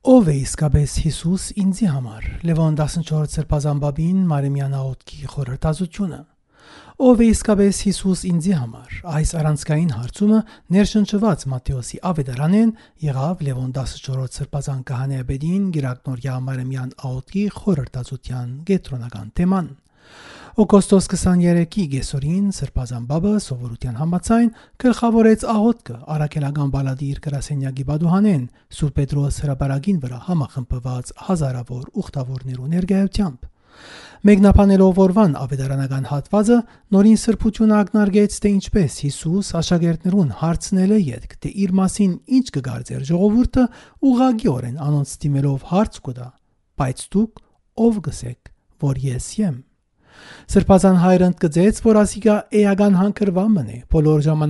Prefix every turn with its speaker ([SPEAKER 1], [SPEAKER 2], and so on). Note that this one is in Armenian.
[SPEAKER 1] Ով է իսկապես Հիսուս ինձի համար։ Լևոն 14 սրբազան բաբին Մարեմյան աղոթքի խորհրդածությունը։ Ով է իսկապես Հիսուս ինձի համար։ Այս առանցքային հարցումը ներշնչված Մատթեոսի ավետարանեն եղավ Լևոն 14 սրբազան քահանայապետին Գիրակնորյա Մարեմյան աղոթքի խորհրդածության կենտրոնական թեման։ Օգոստոս 23-ի գեսորին սրբազան բաբը սովորության համաձայն գլխավորեց աղոթքը առաքելական բալադի իր գրասենյակի բադուհանեն Սուրբ Պետրոս հրապարակին վրա համախմբված հազարավոր ուխտավորներու ներկայությամբ։ Մեկնաբանելով օրվան ավետարանական հատվածը նորին սրբությունը ակնարկեց, թե ինչպես Հիսուս աշակերտներուն հարցնել է ետք, թե իր մասին ինչ կգարձեր ժողովուրդը ուղղակիորեն անոնց դիմելով հարց կուտա. բայց դուք ով գսեք, որ ես եմ։ Սրբազան հայրը ընդգծեց, որ ասիկա էական հանքրվամն է բոլոր ժամանակ